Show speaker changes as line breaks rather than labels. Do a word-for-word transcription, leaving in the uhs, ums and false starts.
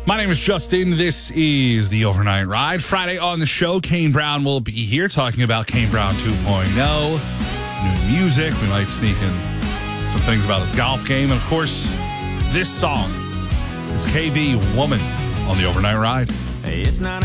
My name is Justin. This is the Overnight Ride. Friday on the show, Kane Brown will be here talking about Kane Brown two point oh, new music. We might sneak in some things about his golf game. And, of course, this song is K B Woman on the Overnight Ride.
It's not